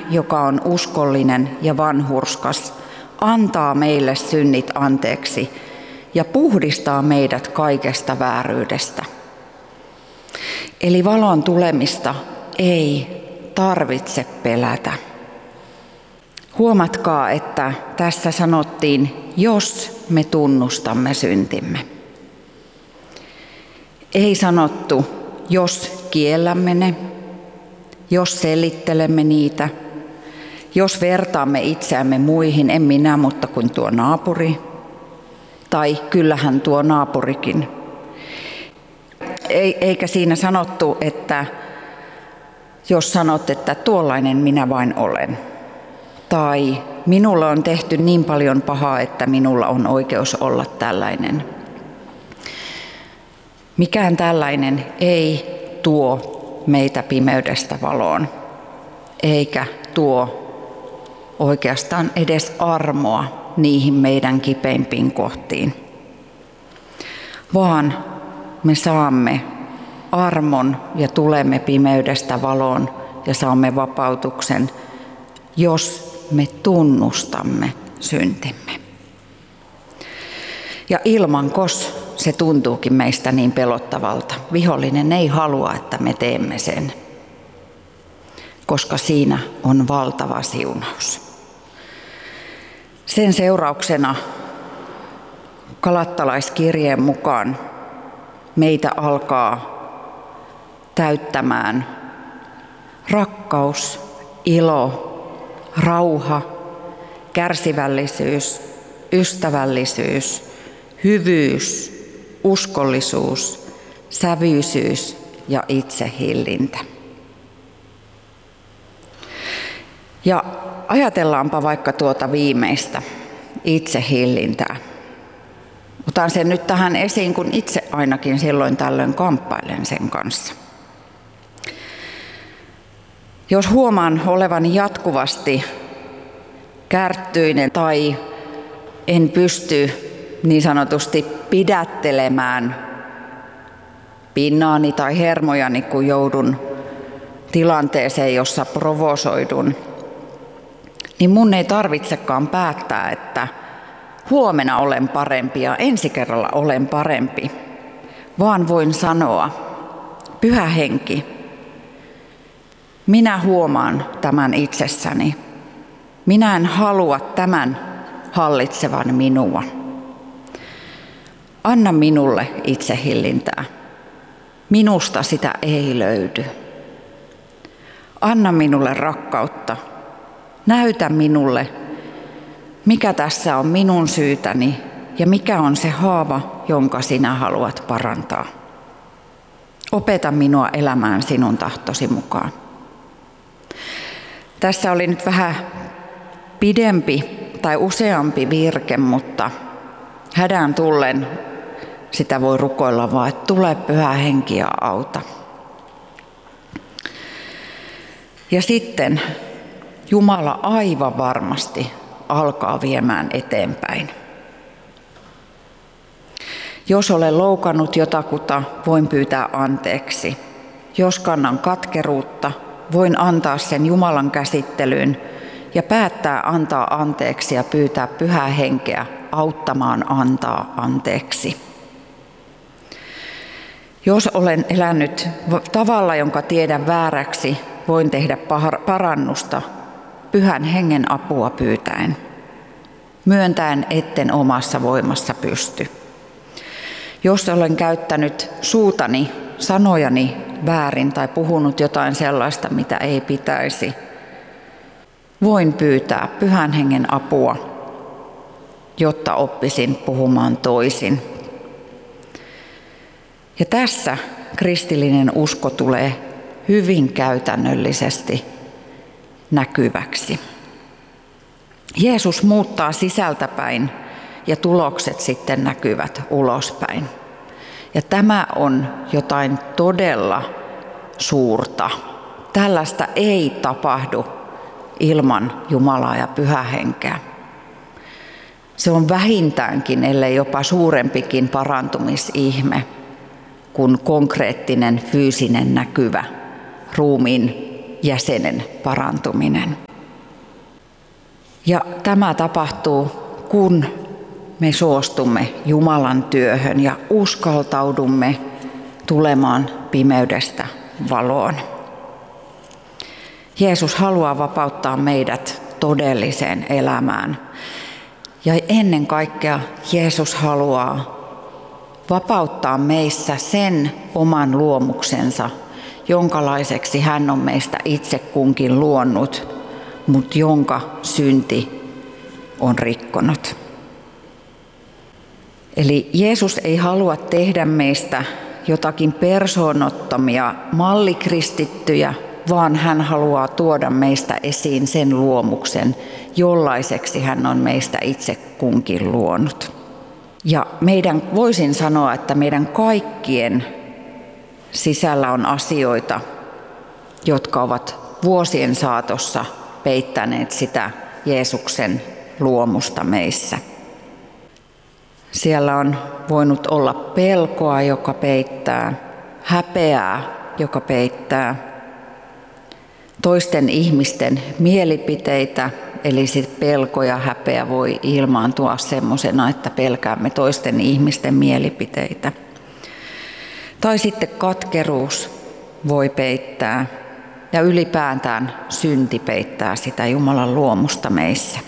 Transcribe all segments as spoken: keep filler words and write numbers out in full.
joka on uskollinen ja vanhurskas, antaa meille synnit anteeksi ja puhdistaa meidät kaikesta vääryydestä. Eli valon tulemista ei tarvitse pelätä. Huomatkaa, että tässä sanottiin, jos me tunnustamme syntimme. Ei sanottu, jos kiellämme ne, jos selittelemme niitä, jos vertaamme itseämme muihin, en minä, mutta kuin tuo naapuri, tai kyllähän tuo naapurikin. Eikä siinä sanottu, että jos sanot, että tuollainen minä vain olen, tai minulla on tehty niin paljon pahaa, että minulla on oikeus olla tällainen. Mikään tällainen ei tuo meitä pimeydestä valoon, eikä tuo oikeastaan edes armoa niihin meidän kipeimpiin kohtiin, vaan me saamme armon ja tulemme pimeydestä valoon ja saamme vapautuksen, jos me tunnustamme syntimme. Ja ilmankos se tuntuukin meistä niin pelottavalta. Vihollinen ei halua, että me teemme sen, koska siinä on valtava siunaus. Sen seurauksena Galattalaiskirjeen mukaan meitä alkaa täyttämään rakkaus, ilo, rauha, kärsivällisyys, ystävällisyys, hyvyys, uskollisuus, sävyisyys ja itsehillintä. Ja ajatellaanpa vaikka tuota viimeistä, itsehillintää. Otan sen nyt tähän esiin, kun itse ainakin silloin tällöin kamppailen sen kanssa. Jos huomaan olevani jatkuvasti kärttyinen tai en pysty niin sanotusti pidättelemään pinnaani tai hermojani, kun joudun tilanteeseen, jossa provosoidun, niin mun ei tarvitsekaan päättää, että huomenna olen parempi ja ensi kerralla olen parempi, vaan voin sanoa, Pyhä Henki, minä huomaan tämän itsessäni. Minä en halua tämän hallitsevan minua. Anna minulle itsehillintää. Minusta sitä ei löydy. Anna minulle rakkautta. Näytä minulle, mikä tässä on minun syytäni ja mikä on se haava, jonka sinä haluat parantaa. Opeta minua elämään sinun tahtosi mukaan. Tässä oli nyt vähän pidempi tai useampi virke, mutta hädän tullen sitä voi rukoilla vaan, että tule Pyhä Henki ja auta. Ja sitten Jumala aivan varmasti alkaa viemään eteenpäin. Jos olen loukannut jotakuta, voin pyytää anteeksi. Jos kannan katkeruutta, voin antaa sen Jumalan käsittelyyn ja päättää antaa anteeksi ja pyytää Pyhää Henkeä auttamaan antaa anteeksi. Jos olen elänyt tavalla, jonka tiedän vääräksi, voin tehdä parannusta Pyhän Hengen apua pyytäen, myöntäen etten omassa voimassa pysty. Jos olen käyttänyt suutani, sanojani väärin tai puhunut jotain sellaista, mitä ei pitäisi, voin pyytää Pyhän Hengen apua, jotta oppisin puhumaan toisin. Ja tässä kristillinen usko tulee hyvin käytännöllisesti näkyväksi. Jeesus muuttaa sisältäpäin ja tulokset sitten näkyvät ulospäin. Ja tämä on jotain todella suurta. Tällaista ei tapahdu ilman Jumalaa ja Pyhää Henkeä. Se on vähintäänkin, ellei jopa suurempikin parantumisihme kuin konkreettinen fyysinen näkyvä ruumiin jäsenen parantuminen. Ja tämä tapahtuu, kun me suostumme Jumalan työhön ja uskaltaudumme tulemaan pimeydestä valoon. Jeesus haluaa vapauttaa meidät todelliseen elämään. Ja ennen kaikkea Jeesus haluaa vapauttaa meissä sen oman luomuksensa, jonkalaiseksi hän on meistä itse kunkin luonut, mutta jonka synti on rikkonut. Eli Jeesus ei halua tehdä meistä jotakin persoonottomia mallikristittyjä, vaan hän haluaa tuoda meistä esiin sen luomuksen, jollaiseksi hän on meistä itse kunkin luonut. Ja meidän, voisin sanoa, että meidän kaikkien sisällä on asioita, jotka ovat vuosien saatossa peittäneet sitä Jeesuksen luomusta meissä. Siellä on voinut olla pelkoa, joka peittää, häpeää, joka peittää, toisten ihmisten mielipiteitä, eli sit pelko ja häpeä voi ilmaantua semmoisena, että pelkäämme toisten ihmisten mielipiteitä. Tai sitten katkeruus voi peittää ja ylipäätään synti peittää sitä Jumalan luomusta meissä.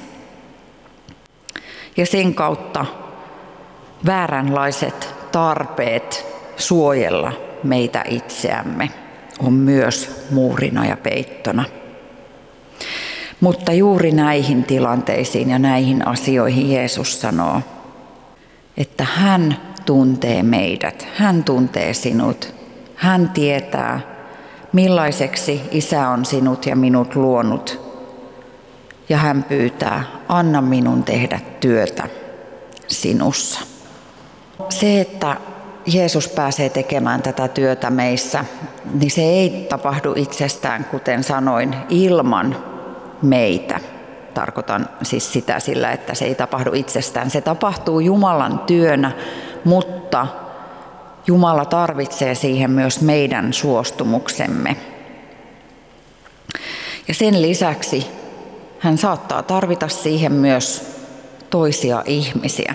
Ja sen kautta vääränlaiset tarpeet suojella meitä itseämme on myös muurina ja peittona. Mutta juuri näihin tilanteisiin ja näihin asioihin Jeesus sanoo, että hän tuntee meidät, hän tuntee sinut, hän tietää, millaiseksi Isä on sinut ja minut luonut. Ja hän pyytää, anna minun tehdä työtä sinussa. Se, että Jeesus pääsee tekemään tätä työtä meissä, niin se ei tapahdu itsestään, kuten sanoin, ilman meitä. Tarkoitan siis sitä sillä, että se ei tapahdu itsestään. Se tapahtuu Jumalan työnä, mutta Jumala tarvitsee siihen myös meidän suostumuksemme. Ja sen lisäksi hän saattaa tarvita siihen myös toisia ihmisiä.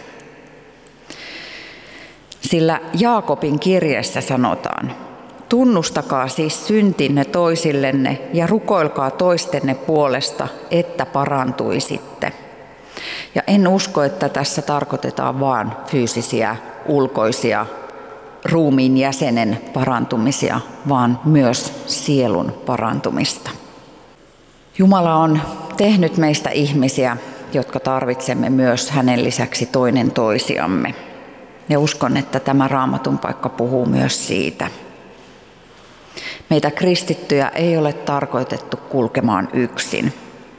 Sillä Jaakobin kirjeessä sanotaan, tunnustakaa siis syntinne toisillenne ja rukoilkaa toistenne puolesta, että parantuisitte. Ja en usko, että tässä tarkoitetaan vain fyysisiä, ulkoisia, ruumiin jäsenen parantumisia, vaan myös sielun parantumista. Jumala on tehnyt meistä ihmisiä, jotka tarvitsemme myös hänen lisäksi toinen toisiamme. Ja uskon, että tämä Raamatun paikka puhuu myös siitä. Meitä kristittyjä ei ole tarkoitettu kulkemaan yksin.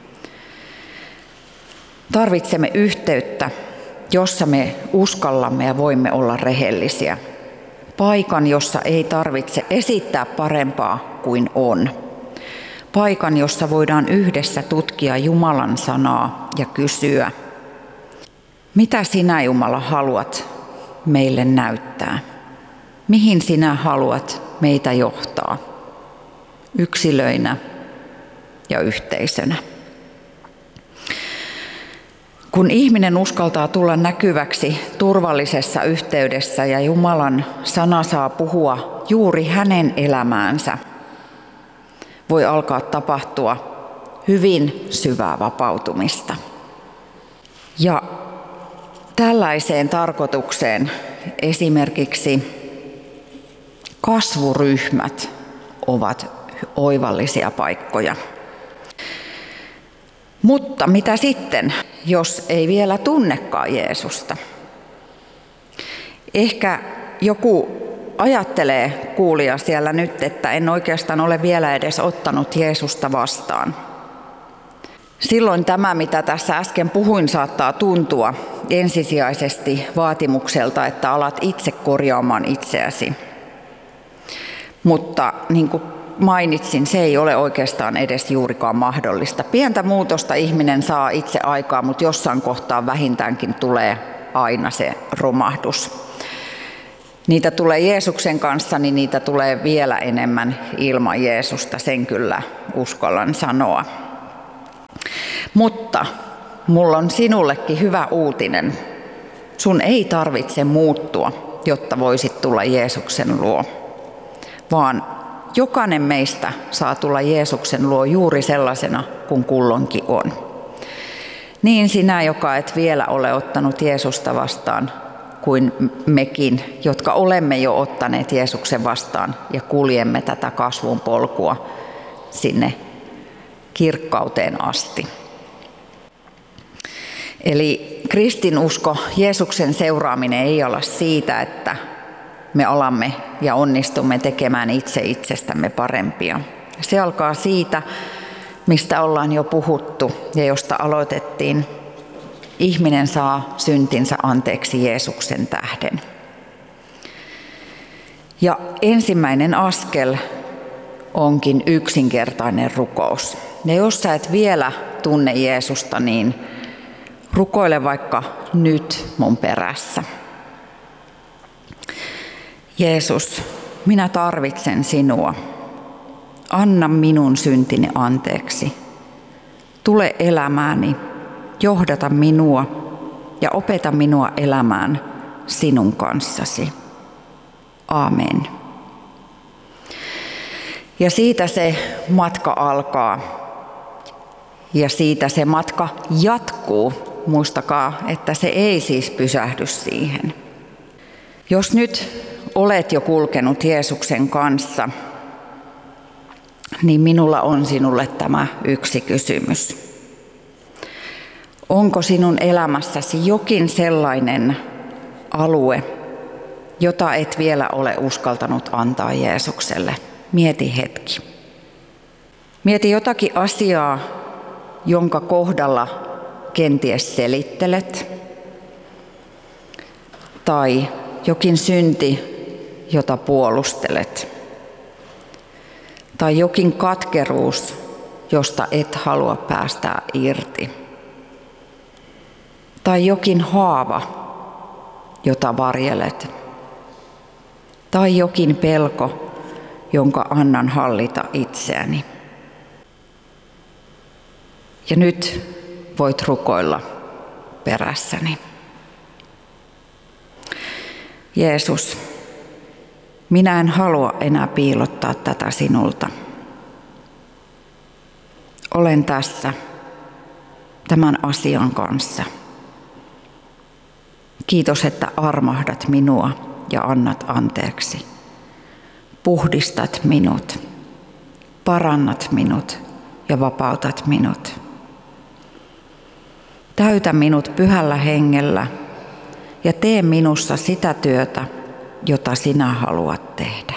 Tarvitsemme yhteyttä, jossa me uskallamme ja voimme olla rehellisiä. Paikan, jossa ei tarvitse esittää parempaa kuin on. Paikan, jossa voidaan yhdessä tutkia Jumalan sanaa ja kysyä, mitä sinä, Jumala, haluat meille näyttää? Mihin sinä haluat meitä johtaa? Yksilöinä ja yhteisönä. Kun ihminen uskaltaa tulla näkyväksi turvallisessa yhteydessä ja Jumalan sana saa puhua juuri hänen elämäänsä, voi alkaa tapahtua hyvin syvää vapautumista. Ja tällaiseen tarkoitukseen esimerkiksi kasvuryhmät ovat oivallisia paikkoja. Mutta mitä sitten, jos ei vielä tunnekaan Jeesusta? Ehkä joku ajattelee kuulija siellä nyt, että en oikeastaan ole vielä edes ottanut Jeesusta vastaan. Silloin tämä, mitä tässä äsken puhuin, saattaa tuntua ensisijaisesti vaatimukselta, että alat itse korjaamaan itseäsi. Mutta niin kuin mainitsin, se ei ole oikeastaan edes juurikaan mahdollista. Pientä muutosta ihminen saa itse aikaa, mutta jossain kohtaa vähintäänkin tulee aina se romahdus. Niitä tulee Jeesuksen kanssa, niin niitä tulee vielä enemmän ilman Jeesusta, sen kyllä uskallan sanoa. Mutta mulla on sinullekin hyvä uutinen. Sun ei tarvitse muuttua, jotta voisit tulla Jeesuksen luo, vaan jokainen meistä saa tulla Jeesuksen luo juuri sellaisena kuin kulloinkin on. Niin sinä, joka et vielä ole ottanut Jeesusta vastaan, kuin mekin, jotka olemme jo ottaneet Jeesuksen vastaan ja kuljemme tätä kasvun polkua sinne kirkkauteen asti. Eli kristinusko, Jeesuksen seuraaminen ei ole siitä, että me alamme ja onnistumme tekemään itse itsestämme parempia. Se alkaa siitä, mistä ollaan jo puhuttu ja josta aloitettiin. Ihminen saa syntinsä anteeksi Jeesuksen tähden. Ja ensimmäinen askel onkin yksinkertainen rukous. Ja jos sä et vielä tunne Jeesusta, niin rukoile vaikka nyt mun perässä. Jeesus, minä tarvitsen sinua. Anna minun syntini anteeksi. Tule elämääni, johdata minua ja opeta minua elämään sinun kanssasi. Aamen. Ja siitä se matka alkaa. Ja siitä se matka jatkuu. Muistakaa, että se ei siis pysähdy siihen. Jos nyt olet jo kulkenut Jeesuksen kanssa, niin minulla on sinulle tämä yksi kysymys. Onko sinun elämässäsi jokin sellainen alue, jota et vielä ole uskaltanut antaa Jeesukselle? Mieti hetki. Mieti jotakin asiaa, jonka kohdalla kenties selittelet, tai jokin synti, jota puolustelet, tai jokin katkeruus, josta et halua päästää irti, tai jokin haava, jota varjelet, tai jokin pelko, jonka annan hallita itseäni. Ja nyt voit rukoilla perässäni. Jeesus, minä en halua enää piilottaa tätä sinulta. Olen tässä tämän asian kanssa. Kiitos, että armahdat minua ja annat anteeksi. Puhdistat minut, parannat minut ja vapautat minut. Täytä minut pyhällä hengellä ja tee minussa sitä työtä, jota sinä haluat tehdä.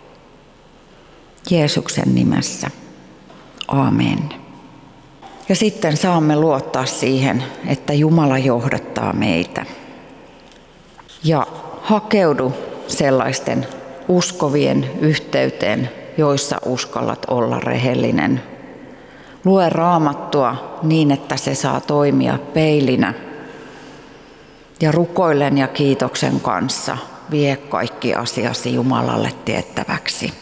Jeesuksen nimessä. Aamen. Ja sitten saamme luottaa siihen, että Jumala johdattaa meitä. Ja hakeudu sellaisten uskovien yhteyteen, joissa uskallat olla rehellinen. Lue Raamattua niin, että se saa toimia peilinä. Ja rukoillen ja kiitoksen kanssa vie kaikki asiasi Jumalalle tiettäväksi.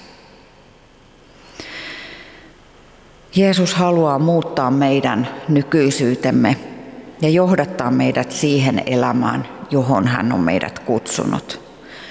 Jeesus haluaa muuttaa meidän nykyisyytemme ja johdattaa meidät siihen elämään, johon hän on meidät kutsunut.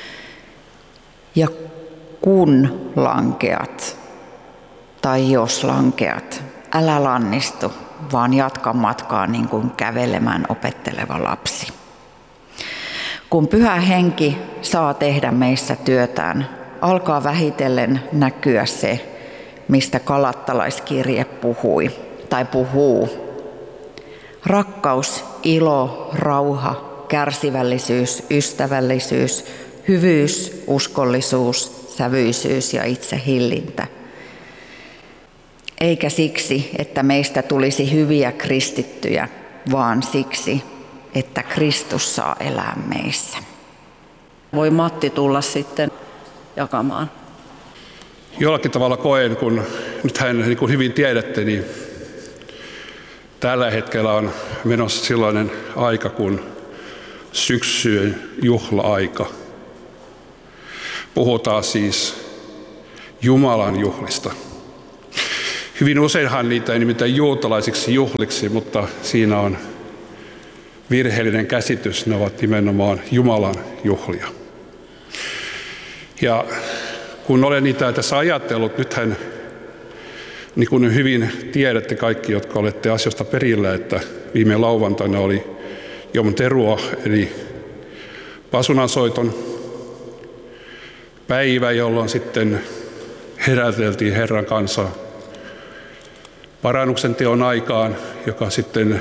Ja kun lankeat, tai jos lankeat, älä lannistu, vaan jatka matkaa niin kuin kävelemään opetteleva lapsi. Kun Pyhä Henki saa tehdä meissä työtään, alkaa vähitellen näkyä se, mistä Galattalaiskirje puhui tai puhuu. Rakkaus, ilo, rauha, kärsivällisyys, ystävällisyys, hyvyys, uskollisuus, sävyisyys ja itsehillintä. Eikä siksi, että meistä tulisi hyviä kristittyjä, vaan siksi, että Kristus saa elää meissä. Voi Matti tulla sitten jakamaan. Jollakin tavalla koen, kun nythän niin kuin hyvin tiedätte, niin tällä hetkellä on menossa sellainen aika kuin syksyn juhla-aika. Puhutaan siis Jumalan juhlista. Hyvin useinhan niitä ei nimittäin juutalaisiksi juhliksi, mutta siinä on virheellinen käsitys, ne ovat nimenomaan Jumalan juhlia. Ja kun olen niitä tässä ajatellut, nythän niin kuin hyvin tiedätte kaikki, jotka olette asioista perillä, että viime lauantaina oli Jom Terua, eli pasunansoiton päivä, jolloin sitten heräteltiin Herran kansaa parannuksen teon aikaan, joka sitten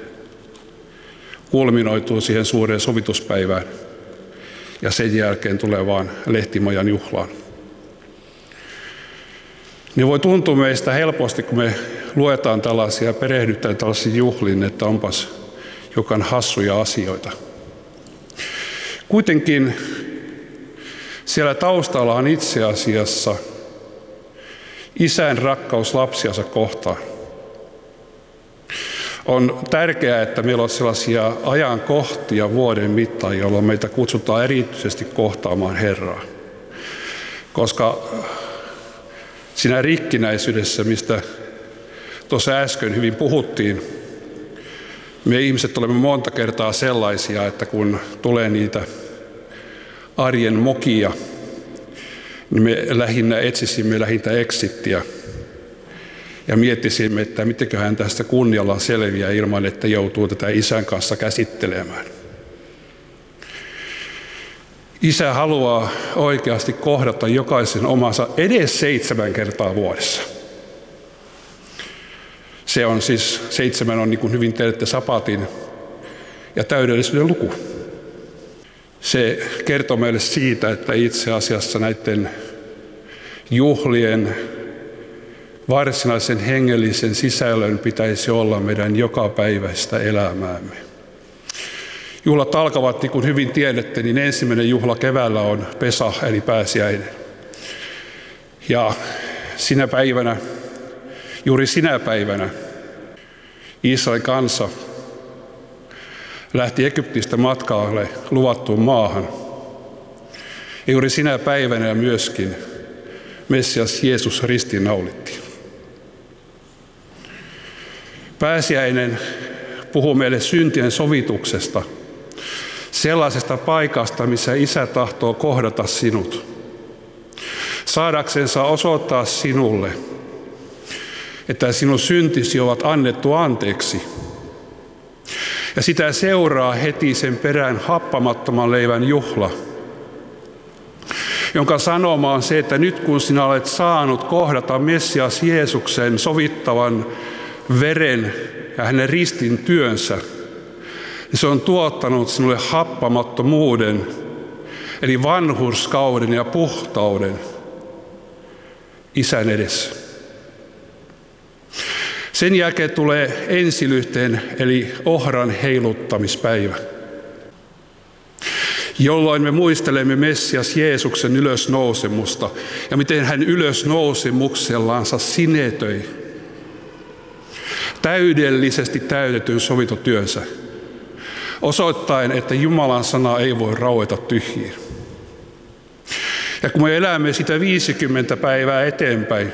kulminoituu siihen suureen sovituspäivään ja sen jälkeen tulevaan lehtimajan juhlaan. Niin voi tuntua meistä helposti, kun me luetaan tällaisia ja perehdytään tällaisiin juhliin, että onpas jokan hassuja asioita. Kuitenkin siellä taustalla on itse asiassa isän rakkaus lapsiansa kohtaan. On tärkeää, että meillä on sellaisia ajankohtia vuoden mittaan, jolloin meitä kutsutaan erityisesti kohtaamaan Herraa. Koska siinä rikkinäisyydessä, mistä tuossa äsken hyvin puhuttiin, me ihmiset olemme monta kertaa sellaisia, että kun tulee niitä arjen mokia, niin me lähinnä etsisimme lähintä exittiä ja miettisimme, että mitenköhän tästä kunnialla selviää ilman, että joutuu tätä isän kanssa käsittelemään. Isä haluaa oikeasti kohdata jokaisen omansa edes seitsemän kertaa vuodessa. Se on siis, seitsemän on niin kuin hyvin tiedätte sapatin ja täydellisyyden luku. Se kertoo meille siitä, että itse asiassa näiden juhlien varsinaisen hengellisen sisällön pitäisi olla meidän jokapäiväistä elämäämme. Juhlat alkavat, niin kuin hyvin tiedätte, niin ensimmäinen juhla keväällä on Pesa, eli pääsiäinen. Ja sinä päivänä, juuri sinä päivänä, Israelin kansa lähti Egyptistä matkaalle luvattuun maahan. Ja juuri sinä päivänä myöskin Messias Jeesus ristiinnaulittiin. Pääsiäinen puhuu meille syntien sovituksesta, sellaisesta paikasta, missä Isä tahtoo kohdata sinut, saadaksensa osoittaa sinulle, että sinun syntisi ovat annettu anteeksi. Ja sitä seuraa heti sen perään happamattoman leivän juhla, jonka sanoma on se, että nyt kun sinä olet saanut kohdata Messias Jeesuksen sovittavan veren ja hänen ristin työnsä, niin se on tuottanut sinulle happamattomuuden, eli vanhurskauden ja puhtauden Isän edessä. Sen jälkeen tulee ensilyhteen eli ohran heiluttamispäivä, jolloin me muistelemme Messias Jeesuksen ylösnousemusta ja miten hän ylösnousemuksellansa sinetöi täydellisesti täytetyn sovitotyönsä, osoittaen, että Jumalan sana ei voi raueta tyhjiin. Ja kun me elämme sitä viisikymmentä päivää eteenpäin,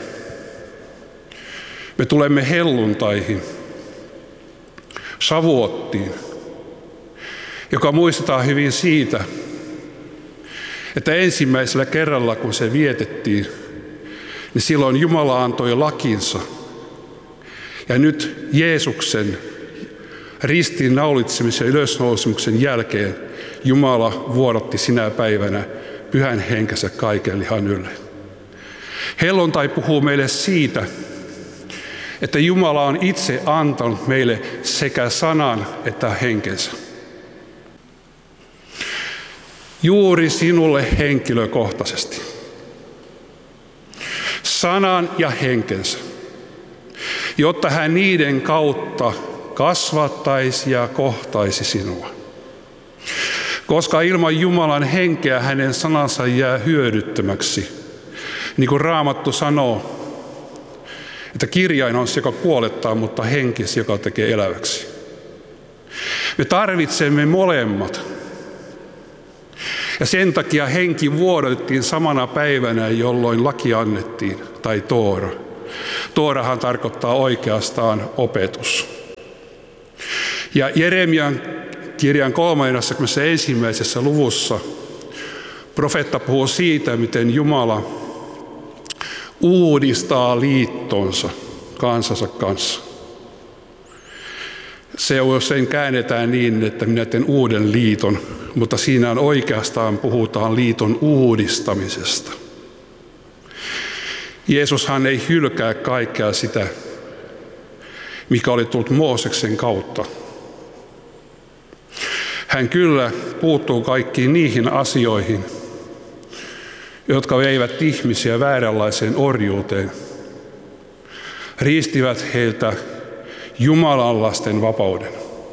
me tulemme helluntaihin, Shavuottiin, joka muistetaan hyvin siitä, että ensimmäisellä kerralla kun se vietettiin, niin silloin Jumala antoi lakinsa. Ja nyt Jeesuksen ristiin naulitsemisen ja ylösnousemuksen jälkeen Jumala vuodatti sinä päivänä pyhän henkensä kaiken lihan ylle. Helluntai puhuu meille siitä, että Jumala on itse antanut meille sekä sanan että henkensä. Juuri sinulle henkilökohtaisesti. Sanan ja henkensä, jotta hän niiden kautta kasvattaisi ja kohtaisi sinua. Koska ilman Jumalan henkeä hänen sanansa jää hyödyttömäksi. Niin kuin Raamattu sanoo, että kirjain on se, joka kuolettaa, mutta henki se, joka tekee eläväksi. Me tarvitsemme molemmat. Ja sen takia henki vuodatettiin samana päivänä, jolloin laki annettiin, tai Toora. Toorahan tarkoittaa oikeastaan opetus. Ja Jeremian kirjan kolmannessa ensimmäisessä luvussa profeetta puhuu siitä, miten Jumala uudistaa liittonsa kansansa kanssa. Se usein käännetään niin, että minä teen uuden liiton, mutta siinä oikeastaan puhutaan liiton uudistamisesta. Jeesushan ei hylkää kaikkea sitä, mikä oli tullut Mooseksen kautta. Hän kyllä puuttuu kaikkiin niihin asioihin, jotka veivät ihmisiä vääränlaiseen orjuuteen, riistivät heiltä Jumalan lasten vapauden.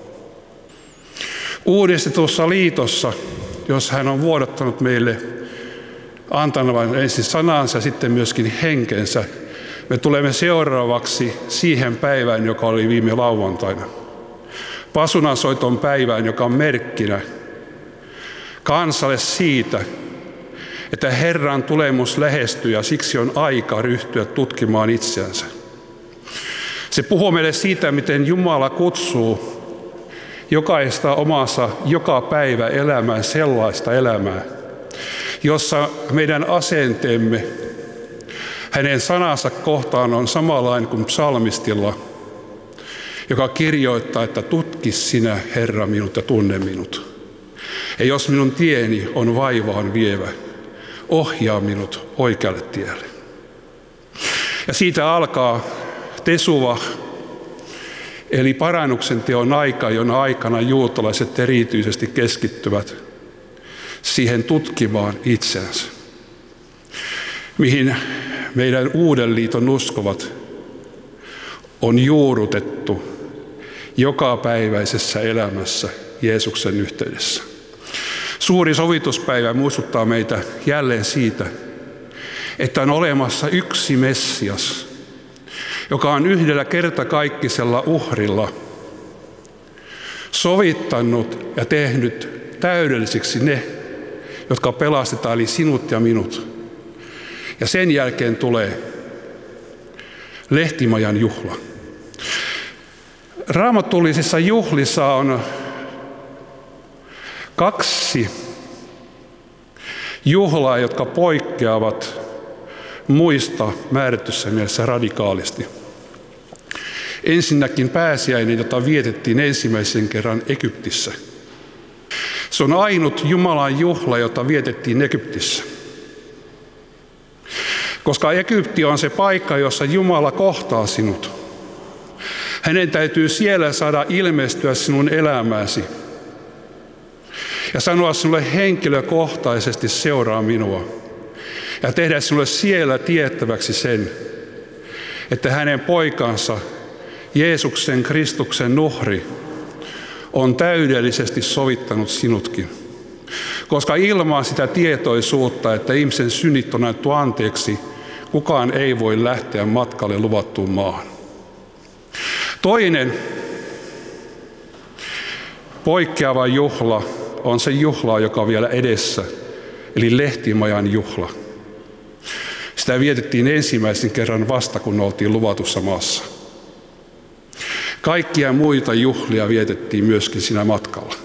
Uudistetussa liitossa, jos hän on vuodattanut meille, antanut ensin sanansa ja sitten myöskin henkensä, me tulemme seuraavaksi siihen päivään, joka oli viime lauantaina. Pasunansoiton päivään, joka on merkkinä kansalle siitä, että Herran tulemus lähestyy ja siksi on aika ryhtyä tutkimaan itseänsä. Se puhuu meille siitä, miten Jumala kutsuu jokaista omassa joka päivä elämään sellaista elämää, jossa meidän asenteemme hänen sanansa kohtaan on samanlainen kuin psalmistilla, joka kirjoittaa, että tutki sinä, Herra, minut ja tunne minut. Ja jos minun tieni on vaivaan vievä, ohjaa minut oikealle tielle. Ja siitä alkaa Tesuva, eli parannuksen teon aika, jona aikana juutalaiset erityisesti keskittyvät siihen tutkimaan itseänsä, mihin meidän uuden liiton uskovat on juurrutettu jokapäiväisessä elämässä Jeesuksen yhteydessä. Suuri sovituspäivä muistuttaa meitä jälleen siitä, että on olemassa yksi Messias, joka on yhdellä kertakaikkisella uhrilla sovittanut ja tehnyt täydellisiksi ne, jotka pelastetaan, eli sinut ja minut. Ja sen jälkeen tulee lehtimajan juhla. Raamatullisissa juhlissa on kaksi juhlaa, jotka poikkeavat muista määrätyssä mielessä radikaalisti. Ensinnäkin pääsiäinen, jota vietettiin ensimmäisen kerran Egyptissä. Se on ainut Jumalan juhla, jota vietettiin Egyptissä. Koska Egypti on se paikka, jossa Jumala kohtaa sinut. Hänen täytyy siellä saada ilmestyä sinun elämääsi ja sanoa sinulle henkilökohtaisesti seuraa minua ja tehdä sinulle siellä tiettäväksi sen, että hänen poikansa Jeesuksen Kristuksen uhri on täydellisesti sovittanut sinutkin. Koska ilman sitä tietoisuutta, että ihmisen synnit on annettu anteeksi, kukaan ei voi lähteä matkalle luvattuun maahan. Toinen poikkeava juhla on se juhla, joka on vielä edessä, eli lehtimajan juhla. Sitä vietettiin ensimmäisen kerran vasta, kun oltiin luvatussa maassa. Kaikkia muita juhlia vietettiin myöskin siinä matkalla.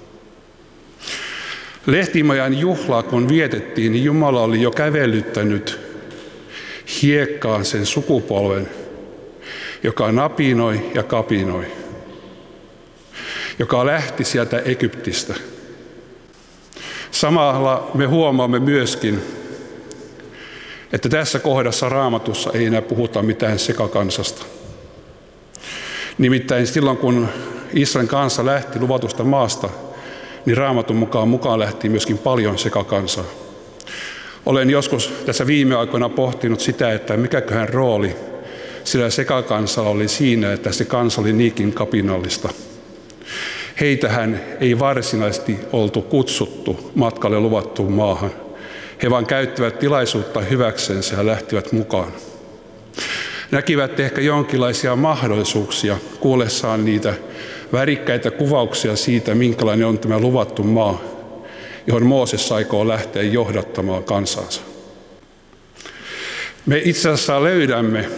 Lehtimajan juhlaa kun vietettiin, niin Jumala oli jo kävellyttänyt hiekkaan sen sukupolven, joka napinoi ja kapinoi, joka lähti sieltä Egyptistä. Samalla me huomaamme myöskin, että tässä kohdassa Raamatussa ei enää puhuta mitään sekakansasta. Nimittäin silloin, kun Israelin kansa lähti luvatusta maasta, niin Raamatun mukaan mukaan lähti myöskin paljon sekakansaa. Olen joskus tässä viime aikoina pohtinut sitä, että mikäköhän rooli sillä sekakansalla oli siinä, että se kansa oli niinkin kapinallista. Heitähän ei varsinaisesti oltu kutsuttu matkalle luvattuun maahan. He vaan käyttivät tilaisuutta hyväksensä ja lähtivät mukaan. Näkivät ehkä jonkinlaisia mahdollisuuksia kuullessaan niitä värikkäitä kuvauksia siitä, minkälainen on tämä luvattu maa, johon Mooses aikoo lähteä johdattamaan kansansa. Me itse asiassa löydämme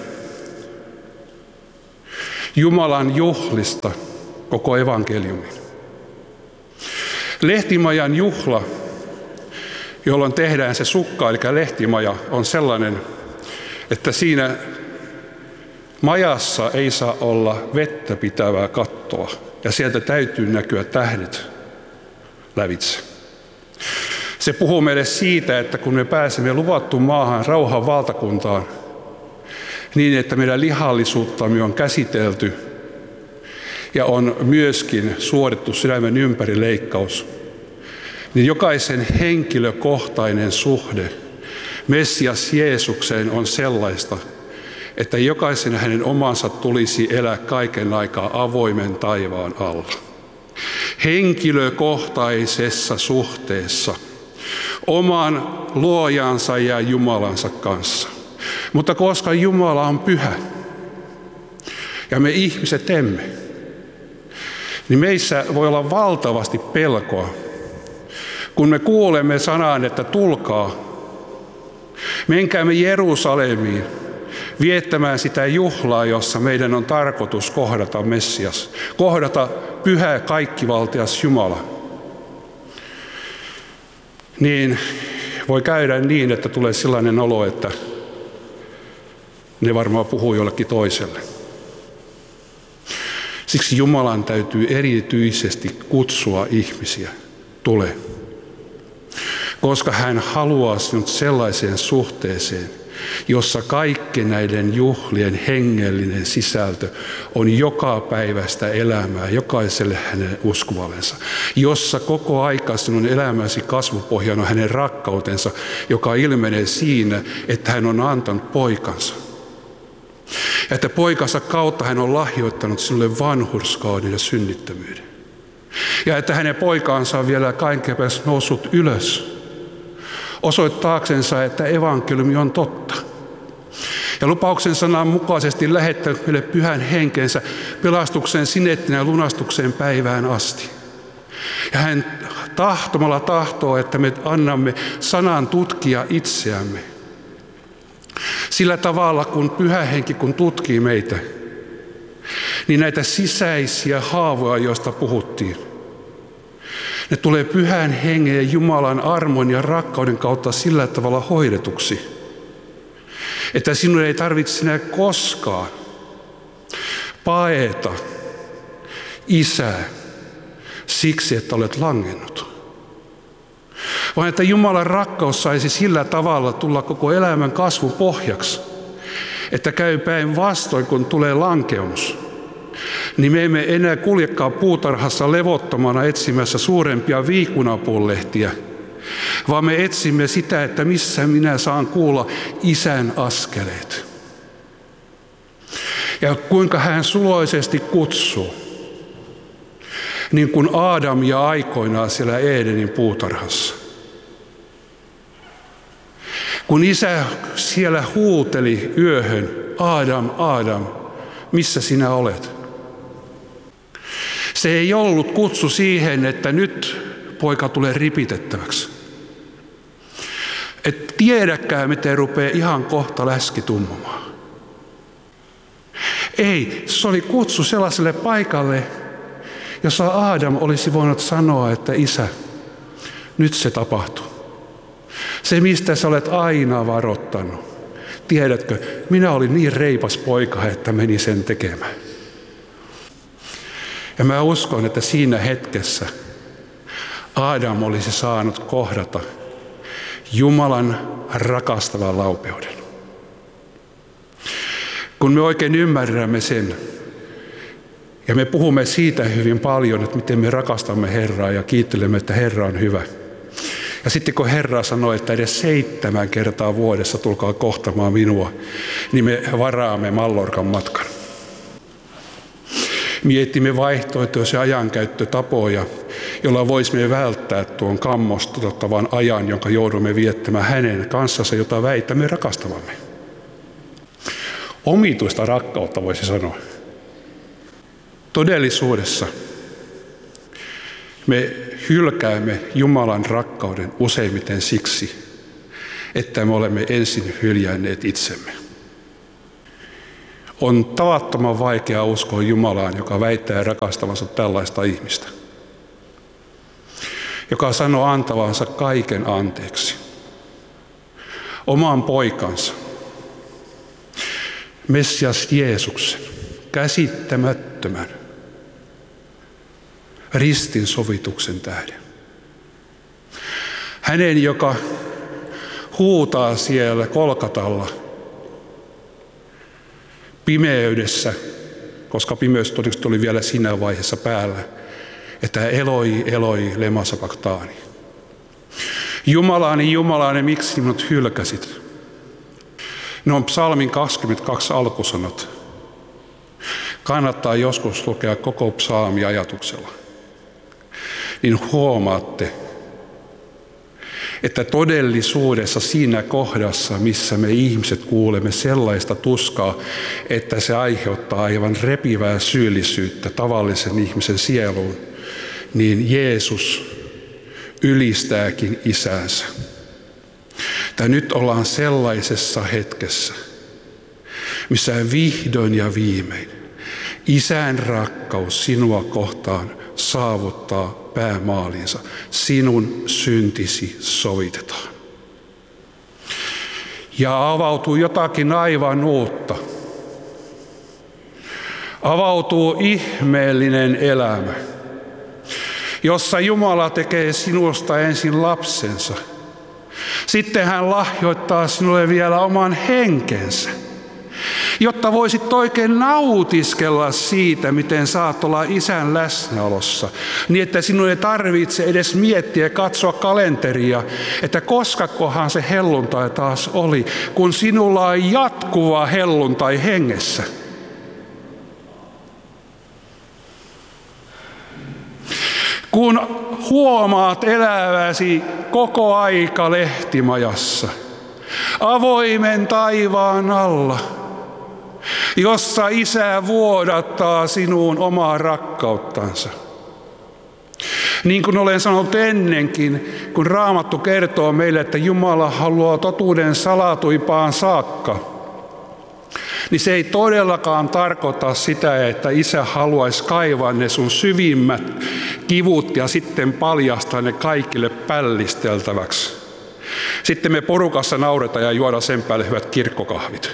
Jumalan juhlista koko evankeliumin. Lehtimajan juhla, jolloin tehdään se sukka, eli lehtimaja, on sellainen, että siinä majassa ei saa olla vettä pitävää kattoa, ja sieltä täytyy näkyä tähdet lävitse. Se puhuu meille siitä, että kun me pääsemme luvattuun maahan, rauhan valtakuntaan, niin että meidän lihallisuuttamme on käsitelty ja on myöskin suorittu sydämen ympärileikkaus, niin jokaisen henkilökohtainen suhde Messias Jeesukseen on sellaista, että jokaisen hänen omansa tulisi elää kaiken aikaa avoimen taivaan alla. Henkilökohtaisessa suhteessa oman luojansa ja Jumalansa kanssa. Mutta koska Jumala on pyhä ja me ihmiset emme, niin meissä voi olla valtavasti pelkoa, kun me kuulemme sanan, että tulkaa, menkäämme Jerusalemiin viettämään sitä juhlaa, jossa meidän on tarkoitus kohdata Messias, kohdata pyhä kaikkivaltias Jumala. Niin voi käydä niin, että tulee sellainen olo, että ne varmaan puhuu jollekin toiselle. Siksi Jumalan täytyy erityisesti kutsua ihmisiä, tule. Koska hän haluaa sinut sellaiseen suhteeseen, jossa kaikki näiden juhlien hengellinen sisältö on joka päivästä elämää jokaiselle hänen uskovallensa. Jossa koko aika sinun elämäsi kasvupohjana on hänen rakkautensa, joka ilmenee siinä, että hän on antanut poikansa. Ja että poikansa kautta hän on lahjoittanut sinulle vanhurskauden ja synnittömyyden. Ja että hänen poikaansa on vielä kaiken päässä noussut ylös, osoittaaksensa, että evankeliumi on totta. Ja lupauksen sanan mukaisesti lähettänyt meille pyhän henkensä pelastuksen sinettinä ja lunastuksen päivään asti. Ja hän tahtomalla tahtoo, että me annamme sanan tutkia itseämme. Sillä tavalla, kun pyhä henki kun tutkii meitä, niin näitä sisäisiä haavoja, joista puhuttiin, ne tulee pyhän hengen ja Jumalan armon ja rakkauden kautta sillä tavalla hoidetuksi, että sinun ei tarvitse sinä koskaan paeta Isää siksi, että olet langennut. Vaan että Jumalan rakkaus saisi sillä tavalla tulla koko elämän kasvun pohjaksi, että käy päinvastoin, kun tulee lankemus. Niin me emme enää kuljekaan puutarhassa levottomana etsimässä suurempia viikunapullehtiä, vaan me etsimme sitä, että missä minä saan kuulla Isän askeleet. Ja kuinka hän suloisesti kutsuu, niin kuin Aadamia aikoinaan siellä Edenin puutarhassa. Kun Isä siellä huuteli yöhön, Aadam, Aadam, missä sinä olet? Se ei ollut kutsu siihen, että nyt poika tulee ripitettäväksi. Et tiedäkään, miten rupeaa ihan kohta läski tummumaan. Ei, se oli kutsu sellaiselle paikalle, jossa Aadam olisi voinut sanoa, että Isä, nyt se tapahtuu. Se, mistä sä olet aina varoittanut. Tiedätkö, minä olin niin reipas poika, että meni sen tekemään. Ja mä uskon, että siinä hetkessä Aadam olisi saanut kohdata Jumalan rakastavan laupeuden. Kun me oikein ymmärrämme sen, ja me puhumme siitä hyvin paljon, että miten me rakastamme Herraa ja kiittelemme, että Herra on hyvä. Ja sitten kun Herra sanoi, että edes seitsemän kertaa vuodessa tulkaa kohtamaan minua, niin me varaamme Mallorcan matkan. Mietimme vaihtoehtoisia ajankäyttötapoja, jolla voisimme välttää tuon kammostuttavan ajan, jonka joudumme viettämään hänen kanssansa, jota väitämme rakastavamme. Omituista rakkautta voisi sanoa. Todellisuudessa me hylkäämme Jumalan rakkauden useimmiten siksi, että me olemme ensin hyljänneet itsemme. On tavattoman vaikea uskoa Jumalaan, joka väittää rakastavansa tällaista ihmistä. joka sanoo antavansa kaiken anteeksi. Oman poikansa, Messias Jeesuksen, käsittämättömän ristin sovituksen tähden. Hänen, joka huutaa siellä Kolkatalla pimeydessä, koska pimeys todennäköisesti oli vielä siinä vaiheessa päällä, että Eloi, Eloi, lema sabachthani. Jumalani, Jumalani, miksi minut hylkäsit? Ne on psalmin kaksikymmentäkaksi alkusanat. Kannattaa joskus lukea koko psalmi ajatuksella. Niin huomaatte, että todellisuudessa siinä kohdassa, missä me ihmiset kuulemme sellaista tuskaa, että se aiheuttaa aivan repivää syyllisyyttä tavallisen ihmisen sieluun, niin Jeesus ylistääkin isänsä. Tai nyt ollaan sellaisessa hetkessä, missä vihdoin ja viimein isän rakkaus sinua kohtaan saavuttaa päämaalinsa. Sinun syntisi sovitetaan. Ja avautuu jotakin aivan uutta. Avautuu ihmeellinen elämä, jossa Jumala tekee sinusta ensin lapsensa. Sitten hän lahjoittaa sinulle vielä oman henkensä, jotta voisit oikein nautiskella siitä, miten saat olla isän läsnäolossa, niin että sinun ei tarvitse edes miettiä ja katsoa kalenteria, että koskakohan se helluntai taas oli, kun sinulla on jatkuva helluntai hengessä. Kun huomaat eläväsi koko aika lehtimajassa, avoimen taivaan alla, jossa Isä vuodattaa sinuun omaa rakkauttansa. Niin kuin olen sanonut ennenkin, kun Raamattu kertoo meille, että Jumala haluaa totuuden salatuipaan saakka, niin se ei todellakaan tarkoita sitä, että Isä haluaisi kaivaa ne sun syvimmät kivut ja sitten paljastaa ne kaikille pällisteltäväksi. Sitten me porukassa nauretaan ja juoda sen päälle hyvät kirkkokahvit.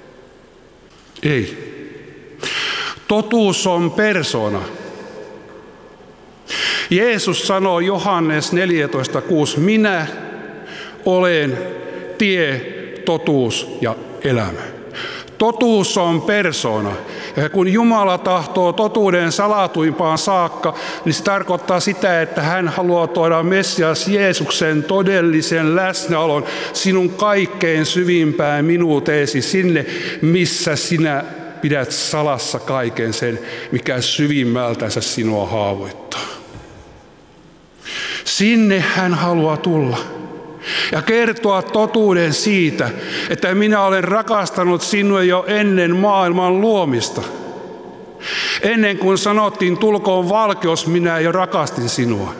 Ei. Totuus on persona. Jeesus sanoo Johannes neljätoista kuusi, minä olen tie, totuus ja elämä. Totuus on persona. Ja kun Jumala tahtoo totuuden salatuimpaan saakka, niin se tarkoittaa sitä, että hän haluaa tuoda Messias Jeesuksen todellisen läsnäolon sinun kaikkein syvimpään minuuteesi, sinne, missä sinä pidät salassa kaiken sen, mikä syvimmältänsä sinua haavoittaa. Sinne hän haluaa tulla ja kertoa totuuden siitä, että minä olen rakastanut sinua jo ennen maailman luomista. Ennen kuin sanottiin, tulkoon valkeus, minä jo rakastin sinua.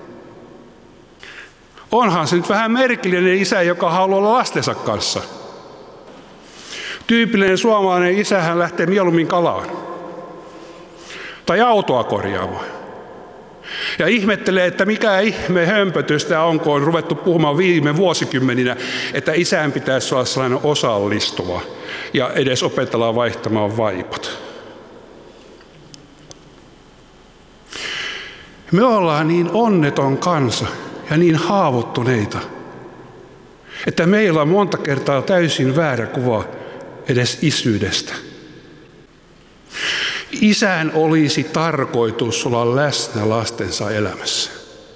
Onhan se nyt vähän merkillinen isä, joka haluaa olla lastensa kanssa. Tyypillinen suomalainen isähän lähtee mieluummin kalaan tai autoa korjaamaan. Ja ihmettelee, että mikä ihme hömpötystä on, kun on ruvettu puhumaan viime vuosikymmeninä, että isän pitäisi olla sellainen osallistuva ja edes opetellaan vaihtamaan vaipat. Me ollaan niin onneton kansa ja niin haavoittuneita, että meillä on monta kertaa täysin väärä kuva edes isyydestä. Isän olisi tarkoitus olla läsnä lastensa elämässä.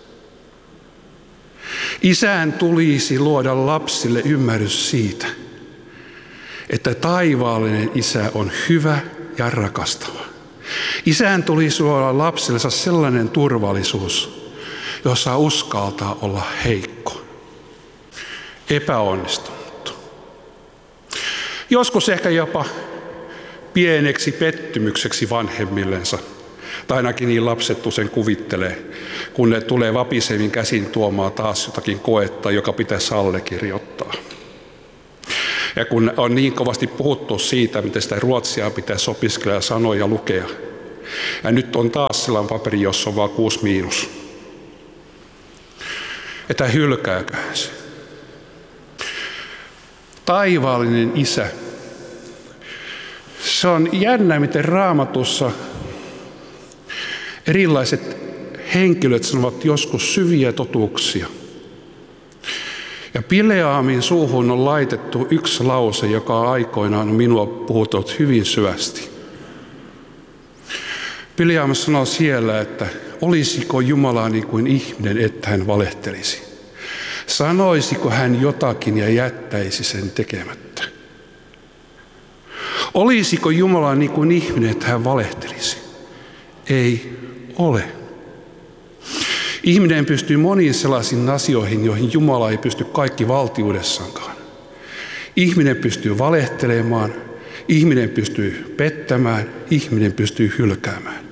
Isän tulisi luoda lapsille ymmärrys siitä, että taivaallinen isä on hyvä ja rakastava. Isän tulisi luoda lapsillensa sellainen turvallisuus, jossa uskaltaa olla heikko, epäonnistunut. Joskus ehkä jopa pieneksi pettymykseksi vanhemmillensa, tai ainakin niin lapset usein kuvittelee, kun ne tulee vapisevin käsin tuomaan taas jotakin koetta, joka pitäisi allekirjoittaa. Ja kun on niin kovasti puhuttu siitä, miten sitä ruotsia pitäisi opiskella ja sanoja lukea, ja nyt on taas sellainen paperi, jossa on vain kuusi miinus. että hylkääköhän se. Taivaallinen Isä. Se on jännä, miten Raamatussa erilaiset henkilöt sanovat joskus syviä totuuksia. Ja Bileamin suuhun on laitettu yksi lause, joka aikoinaan on minua puhuttanut hyvin syvästi. Bileam sanoi siellä, että olisiko Jumala niin kuin ihminen, että hän valehtelisi. Sanoisiko hän jotakin ja jättäisi sen tekemättä? Olisiko Jumala niin kuin ihminen, että hän valehtelisi? Ei ole. Ihminen pystyy moniin sellaisiin asioihin, joihin Jumala ei pysty kaikki valtiudessaankaan. Ihminen pystyy valehtelemaan, ihminen pystyy pettämään, ihminen pystyy hylkäämään.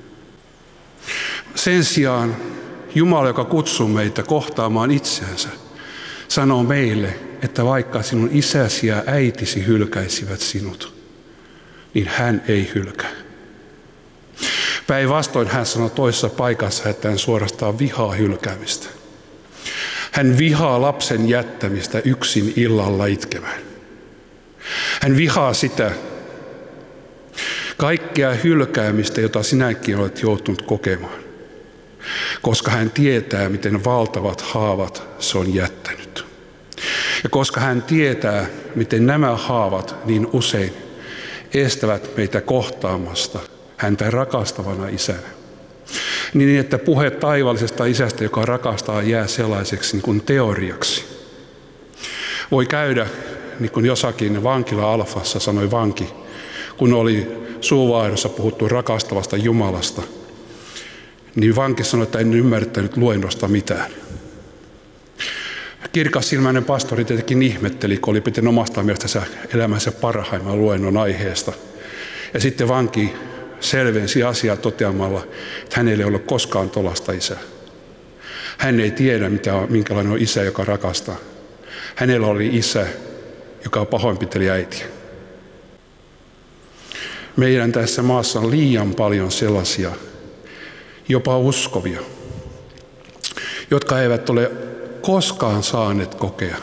Sen sijaan Jumala, joka kutsuu meitä kohtaamaan itseänsä, sanoo meille, että vaikka sinun isäsi ja äitisi hylkäisivät sinut, niin hän ei hylkää. Päinvastoin hän sanoi toisessa paikassa, että hän suorastaan vihaa hylkäämistä. Hän vihaa lapsen jättämistä yksin illalla itkemään. Hän vihaa sitä kaikkea hylkäämistä, jota sinäkin olet joutunut kokemaan, koska hän tietää, miten valtavat haavat se on jättänyt. Ja koska hän tietää, miten nämä haavat niin usein estävät meitä kohtaamasta häntä rakastavana isänä. Niin, että puhe taivaallisesta isästä, joka rakastaa, jää sellaiseksi niin kuin teoriaksi. Voi käydä, niin kuin jossakin vankila-alfassa sanoi vanki, kun oli suuvaihdossa puhuttu rakastavasta Jumalasta, niin vanki sanoi, että en ymmärtänyt luennosta mitään. Kirkassilmäinen pastori tietenkin ihmetteli, kun oli pitänyt omasta mielestänsä elämänsä parhaimman luennon aiheesta. Ja sitten vanki selvensi asiaa toteamalla, että hänellä ei ole koskaan tuollaista isää. Hän ei tiedä, mitä, minkälainen on isä, joka rakastaa. Hänellä oli isä, joka pahoinpiteli äitiä. Meidän tässä maassa on liian paljon sellaisia, jopa uskovia, jotka eivät ole koskaan saaneet kokea,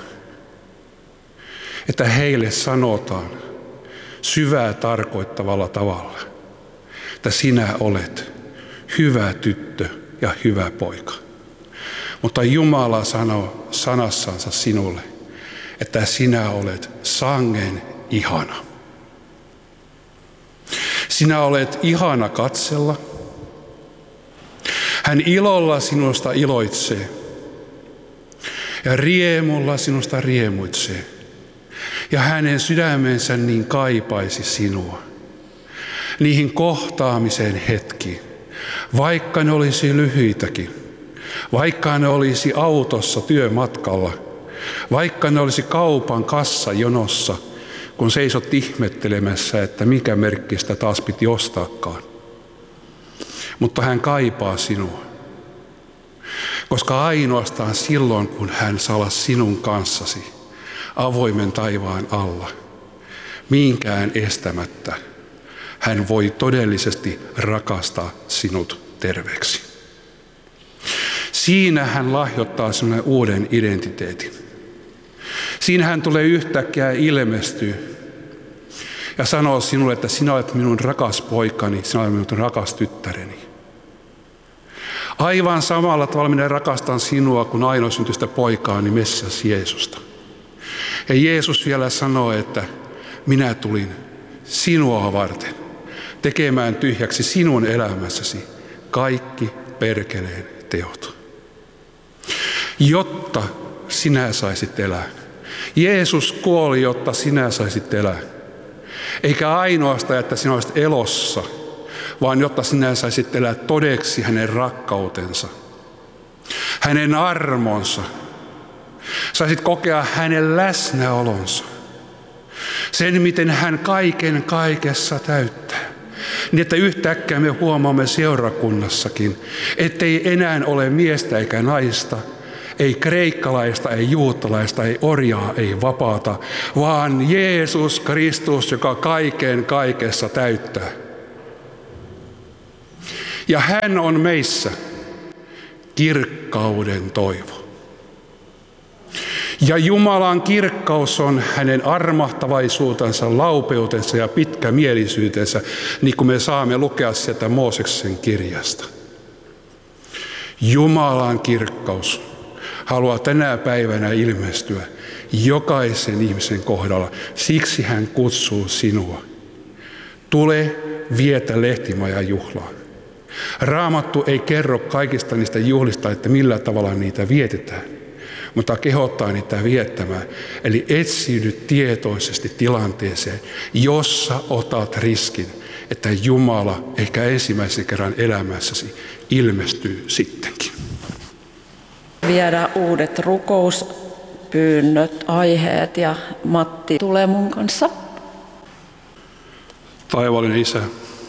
että heille sanotaan syvää tarkoittavalla tavalla, että sinä olet hyvä tyttö ja hyvä poika. Mutta Jumala sanoo sanassansa sinulle, että sinä olet sangen ihana. Sinä olet ihana katsella. Hän ilolla sinusta iloitsee ja riemulla sinusta riemuitsee. Ja hänen sydämensä niin kaipaisi sinua niihin kohtaamisen hetkiin, vaikka ne olisi lyhyitäkin, vaikka ne olisi autossa työmatkalla, vaikka ne olisi kaupan kassajonossa, kun seisot ihmettelemässä, että mikä merkkistä taas piti ostaakaan. Mutta hän kaipaa sinua, koska ainoastaan silloin, kun hän saa olla sinun kanssasi avoimen taivaan alla, minkään estämättä, hän voi todellisesti rakastaa sinut terveeksi. Siinä hän lahjoittaa sinulle uuden identiteetin. Siinä hän tulee yhtäkkiä ilmestyä ja sanoo sinulle, että sinä olet minun rakas poikani, sinä olet minun rakas tyttäreni. Aivan samalla tavalla minä rakastan sinua kuin ainoasyntyistä poikaani, Messias Jeesusta. Ja Jeesus vielä sanoo, että minä tulin sinua varten tekemään tyhjäksi sinun elämässäsi kaikki perkeleen teot, jotta sinä saisit elää. Jeesus kuoli, jotta sinä saisit elää. Eikä ainoastaan, että sinä olisit elossa, vaan jotta sinä saisit elää todeksi hänen rakkautensa, hänen armonsa. Saisit kokea hänen läsnäolonsa. Sen, miten hän kaiken kaikessa täyttää. Niin, että yhtäkkiä me huomaamme seurakunnassakin, ettei enää ole miestä eikä naista, ei kreikkalaista, ei juutalaista, ei orjaa, ei vapaata, vaan Jeesus Kristus, joka kaiken kaikessa täyttää. Ja hän on meissä kirkkauden toivo. Ja Jumalan kirkkaus on hänen armahtavaisuutensa, laupeutensa ja pitkämielisyytensä, niin kuin me saamme lukea sieltä Mooseksen kirjasta. Jumalan kirkkaus haluaa tänä päivänä ilmestyä jokaisen ihmisen kohdalla. Siksi hän kutsuu sinua. Tule, vietä lehtimajan juhlaa. Raamattu ei kerro kaikista niistä juhlista, että millä tavalla niitä vietetään, mutta kehottaa niitä viettämään. Eli etsiydy tietoisesti tilanteeseen, jossa otat riskin, että Jumala ehkä ensimmäisen kerran elämässäsi ilmestyy sittenkin. Viedä uudet rukouspyynnöt, aiheet ja Matti tulee mun kanssa. Taivaallinen Isä,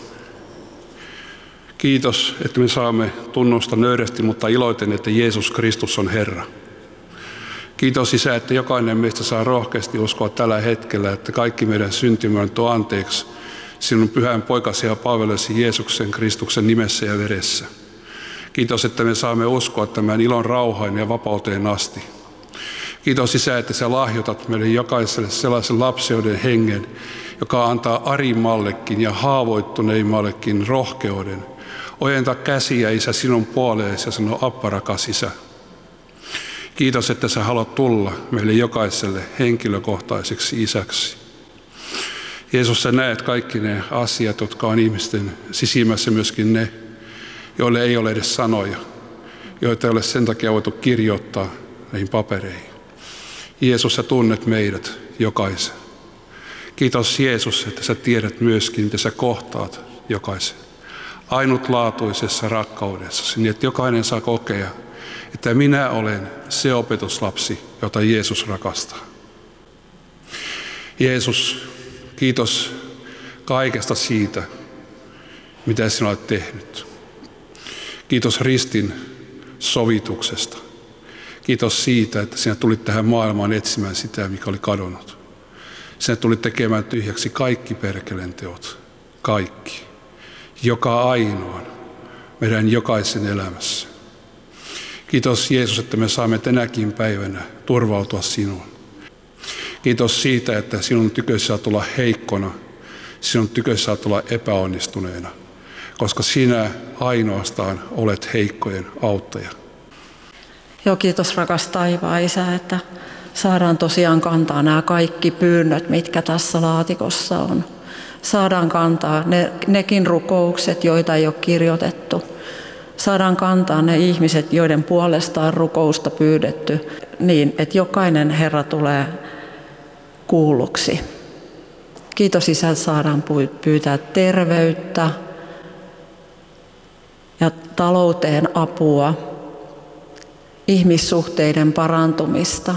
kiitos, että me saamme tunnustaa nöyrästi, mutta iloiten, että Jeesus Kristus on Herra. Kiitos Isä, että jokainen meistä saa rohkeasti uskoa tällä hetkellä, että kaikki meidän syntimme on tuo anteeksi sinun pyhän poikasi ja palvelesi Jeesuksen Kristuksen nimessä ja veressä. Kiitos, että me saamme uskoa tämän ilon rauhaan ja vapauteen asti. Kiitos Isä, että sä lahjoitat meille jokaiselle sellaisen lapseuden hengen, joka antaa arimmallekin ja haavoittuneimmallekin rohkeuden. Ojenta käsiä, Isä, sinun puoleesi ja sano, Appa, rakas Isä. Kiitos, että sä haluat tulla meille jokaiselle henkilökohtaiseksi isäksi. Jeesus, sä näet kaikki ne asiat, jotka on ihmisten sisimmässä, myöskin ne, joille ei ole edes sanoja, joita ei ole sen takia voitu kirjoittaa näihin papereihin. Jeesus, sä tunnet meidät jokaisen. Kiitos Jeesus, että sä tiedät myöskin, mitä sä kohtaat jokaisen ainutlaatuisessa rakkaudessasi, niin että jokainen saa kokea, että minä olen se opetuslapsi, jota Jeesus rakastaa. Jeesus, kiitos kaikesta siitä, mitä sinä olet tehnyt. Kiitos ristin sovituksesta. Kiitos siitä, että sinä tulit tähän maailmaan etsimään sitä, mikä oli kadonnut. Sinä tulit tekemään tyhjäksi kaikki perkeleen teot. Kaikki. Joka ainoan meidän jokaisen elämässä. Kiitos Jeesus, että me saamme tänäkin päivänä turvautua sinuun. Kiitos siitä, että sinun tykössä saa tulla heikkona, sinun tykössä saa tulla epäonnistuneena, koska sinä ainoastaan olet heikkojen auttaja. Joo, kiitos rakas taivaan Isä, että saadaan tosiaan kantaa nämä kaikki pyynnöt, mitkä tässä laatikossa on. Saadaan kantaa ne, nekin rukoukset, joita ei ole kirjoitettu. Saadaan kantaa ne ihmiset, joiden puolestaan rukousta pyydetty, niin että jokainen Herra tulee kuulluksi. Kiitos Isä, että saadaan pyytää terveyttä ja talouteen apua, ihmissuhteiden parantumista,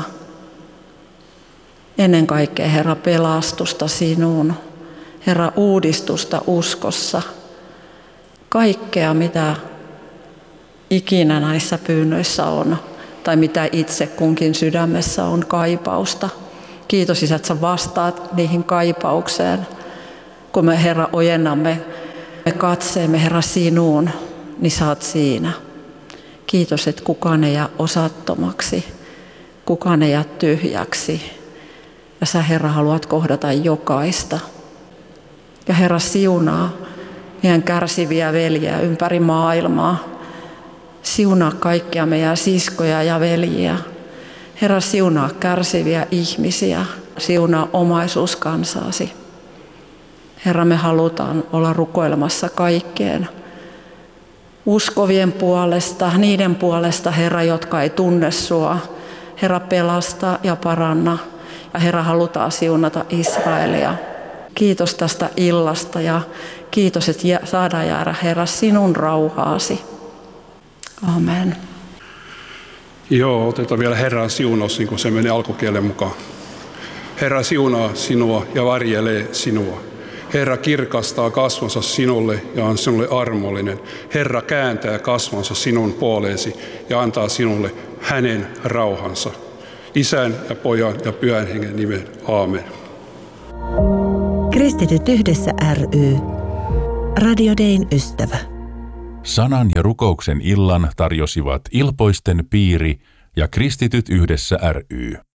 ennen kaikkea Herra pelastusta sinuun, Herra uudistusta uskossa, kaikkea mitä ikinä näissä pyynnöissä on, tai mitä itse kunkin sydämessä on kaipausta. Kiitos Isä, että sä vastaat niihin kaipaukseen. Kun me Herra ojennamme me katseemme Herra sinuun, niin sä oot siinä. Kiitos, että kukaan ei jää osattomaksi, kukaan ei jää tyhjäksi. Ja sä Herra haluat kohdata jokaista. Ja Herra siunaa meidän kärsiviä veljiä ympäri maailmaa. Siunaa kaikkia meidän siskoja ja veljiä. Herra, siunaa kärsiviä ihmisiä, siunaa omaisuuskansaasi. Herra, me halutaan olla rukoilemassa kaikkeen uskovien puolesta, niiden puolesta, Herra, jotka ei tunne sua. Herra, pelasta ja paranna. Ja Herra, halutaan siunata Israelia. Kiitos tästä illasta ja kiitos, että saadaan jäädä, Herra, sinun rauhaasi. Amen. Joo, otetaan vielä Herran siunaus, niin kuin se meni alkukielen mukaan. Herra siunaa sinua ja varjelee sinua. Herra kirkastaa kasvonsa sinulle ja on sinulle armollinen. Herra kääntää kasvonsa sinun puoleesi ja antaa sinulle hänen rauhansa. Isän ja Pojan ja Pyhän Hengen nimen. Aamen. Kristityt yhdessä ry. Radio Dayn ystävä. Sanan ja rukouksen illan tarjosivat Ilpoisten piiri ja Kristityt yhdessä ry.